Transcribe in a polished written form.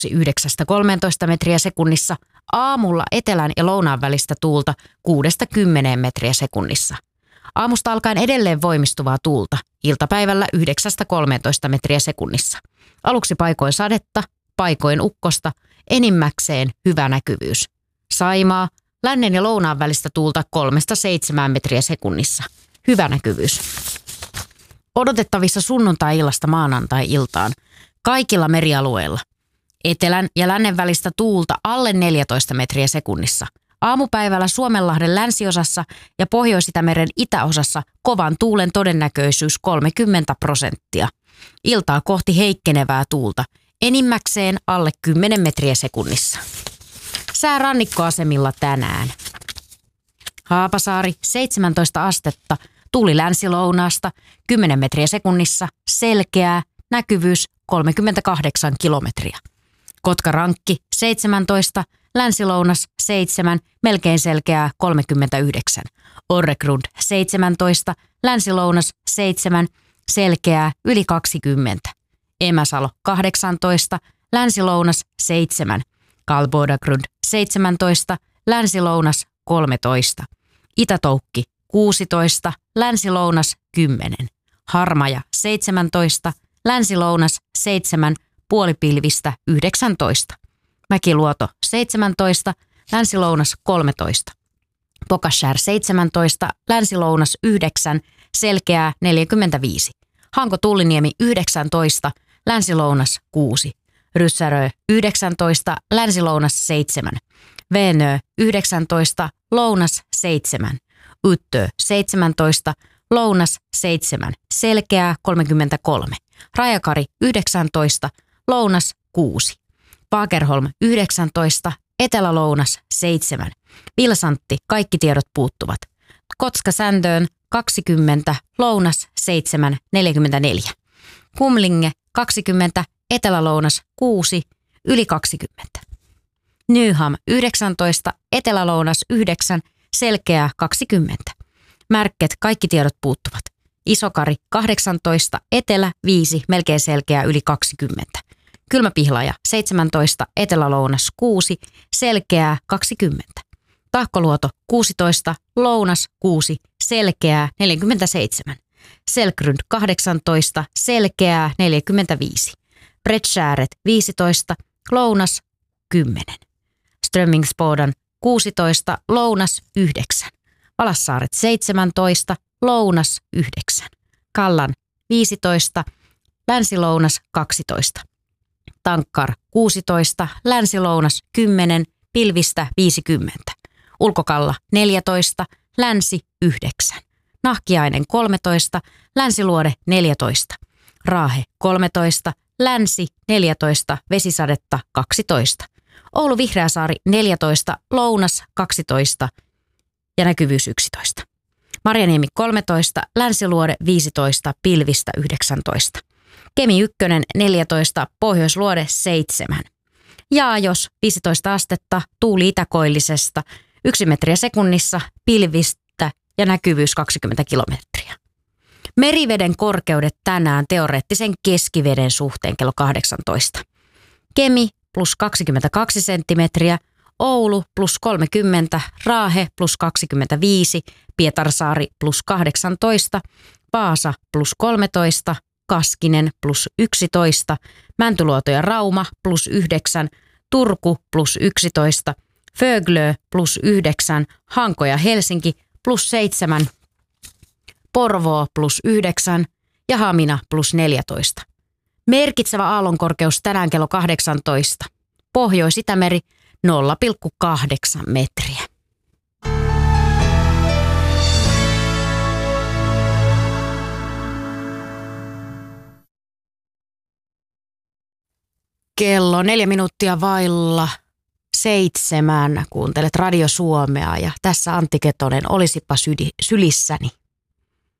9-13 metriä sekunnissa, aamulla etelän ja lounaan välistä tuulta 6-10 metriä sekunnissa. Aamusta alkaen edelleen voimistuvaa tuulta, iltapäivällä 9-13 metriä sekunnissa. Aluksi paikoin sadetta, paikoin ukkosta, enimmäkseen hyvä näkyvyys. Saimaa, lännen ja lounaan välistä tuulta 3-7 metriä sekunnissa. Hyvä näkyvyys. Odotettavissa sunnuntai-illasta maanantai-iltaan kaikilla merialueilla. Etelän ja lännen välistä tuulta alle 14 metriä sekunnissa. Aamupäivällä Suomenlahden länsiosassa ja Pohjois-Itämeren itäosassa kovan tuulen todennäköisyys 30%. Iltaa kohti heikkenevää tuulta, enimmäkseen alle 10 metriä sekunnissa. Sää rannikkoasemilla tänään. Haapasaari 17 astetta, tuuli länsilounaasta 10 metriä sekunnissa, selkeää, näkyvyys 38 kilometriä. Kotkarankki 17, länsilounas 7, melkein selkeää 39. Orregrund 17, länsilounas 7, selkeää yli 20. Emäsalo 18, länsilounas 7. Kalbodagrund 17, länsilounas 13. Itätoukki 16, länsilounas 10. Harmaja 17, länsilounas 7, puolipilvistä 19. Mäkiluoto 17, länsilounas 13. Pokashär 17, länsilounas 9, selkeää 45. Hanko Tulliniemi 19, länsilounas 6. Ryssärö 19, länsilounas 7. Veenö 19, lounas 7. Uttö 17, lounas 7, selkeää 33. Rajakari 19, lounas 6. Fagerholm 19, etelälounas 7. Vilsantti, kaikki tiedot puuttuvat. Kotska-Sändön 20, lounas 7, 44. Kumlinge 20, etelälounas 6, yli 20. Nyham 19, etelälounas 9, selkeää 20. Märket, kaikki tiedot puuttuvat. Isokari 18, etelä 5, melkein selkeää yli 20. Kylmäpihlaja 17, etelälounas 6, selkeää 20. Tahkoluoto 16, lounas 6, selkeää 47. Selkrund 18, selkeää 45. Bredskääret 15, lounas 10. Strömmingsboden 16, lounas 9. Valassaaret 17, lounas 9. Kallan 15, länsilounas 12. Tankkar 16, länsilounas 10, pilvistä 50. Ulkokalla 14, länsi 9. Nahkiainen 13, länsiluode 14. Raahe 13, länsi 14, vesisadetta 12. Oulu Vihreäsaari 14, lounas 12 ja näkyvyys 11. Marjaniemi 13, länsiluode 15, pilvistä 19. Kemi 1 14, pohjoisluode 7. Jaajos 15 astetta, tuuli itäkoillisesta 1 metriä sekunnissa, pilvistä ja näkyvyys 20 kilometriä. Meriveden korkeudet tänään teoreettisen keskiveden suhteen kello 18. Kemi plus 22 senttimetriä, Oulu plus 30, Raahe plus 25, Pietarsaari plus 18, Vaasa plus 13, Kaskinen plus 11, Mäntyluoto ja Rauma plus 9, Turku plus 11, Föglö plus 9, Hanko ja Helsinki plus 7, Porvoo plus 9 ja Hamina plus 14. Merkitsevä aallonkorkeus tänään kello 18. Pohjois-Itämeri 0,8 metriä. Kello 4 minuuttia vailla 7. Kuuntelet Radio Suomea ja tässä Antti Ketonen, olisipa sylissäni.